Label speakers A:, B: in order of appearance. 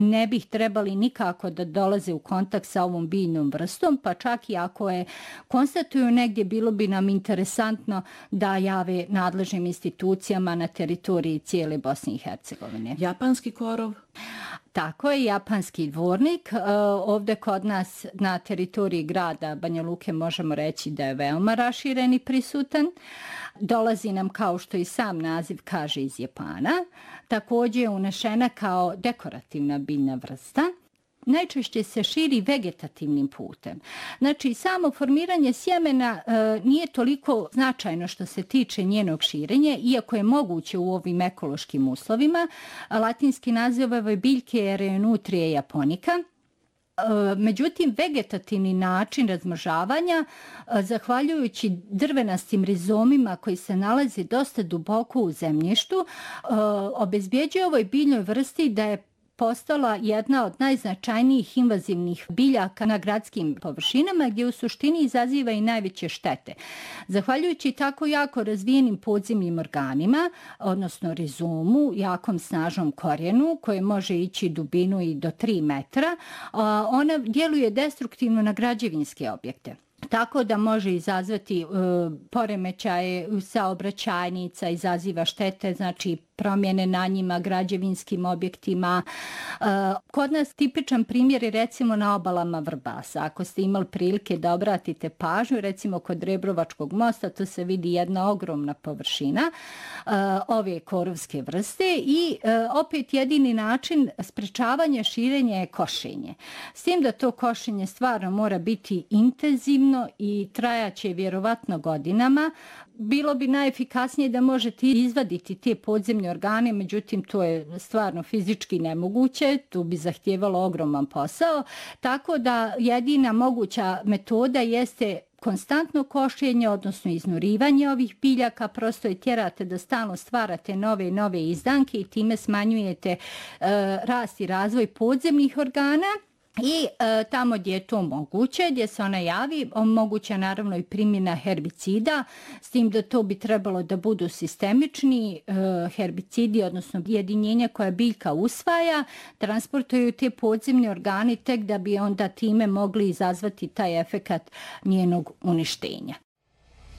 A: ne bih trebali nikako da dolaze u kontakt sa ovom biljnom vrstom, pa čak i ako je konstatuju negdje, bilo bi nam interesantno da jave nadležnim institucijama na teritoriji cijele Bosne i Hercegovine.
B: Japanski korov?
A: Tako je, japanski dvornik. Ovdje kod nas na teritoriji grada Banja Luke možemo reći da je veoma raširen i prisutan. Dolazi nam, kao što i sam naziv kaže, iz Japana. Također je unešena kao dekorativna biljna vrsta. Najčešće se širi vegetativnim putem. Znači, samo formiranje sjemena nije toliko značajno što se tiče njenog širenja, iako je moguće u ovim ekološkim uslovima. Latinski naziv ove biljke je Rheonutria japonica. Međutim, vegetativni način razmnožavanja, zahvaljujući drvenastim rizomima koji se nalaze dosta duboko u zemljištu, obezbjeđuje ovoj biljnoj vrsti da je postala jedna od najznačajnijih invazivnih biljaka na gradskim površinama, gdje u suštini izaziva i najveće štete. Zahvaljujući tako jako razvijenim podzemnim organima, odnosno rizomu, jakom snažnom korijenu, koje može ići dubinu i do 3 metra, ona djeluje destruktivno na građevinske objekte. Tako da može izazvati poremećaje saobraćajnica, izaziva štete, znači promjene na njima, građevinskim objektima. Kod nas tipičan primjer je recimo na obalama Vrbasa. Ako ste imali prilike da obratite pažnju, recimo kod Rebrovačkog mosta, to se vidi jedna ogromna površina ove korovske vrste i opet jedini način sprečavanja širenja je košenje. S tim da to košenje stvarno mora biti intenzivno i trajaće vjerovatno godinama. Bilo bi najefikasnije da možete izvaditi te podzemne organe, međutim to je stvarno fizički nemoguće, tu bi zahtijevalo ogroman posao, tako da jedina moguća metoda jeste konstantno košenje, odnosno iznurivanje ovih biljaka, prosto je tjerate da stalno stvarate nove i nove izdanke i time smanjujete rast i razvoj podzemnih organa. I tamo gdje je to moguće, gdje se ona javi, moguća naravno i primjena herbicida, s tim da to bi trebalo da budu sistemični herbicidi, odnosno jedinjenja koja biljka usvaja, transportuju te podzemne organe tek da bi onda time mogli izazvati taj efekat njenog uništenja.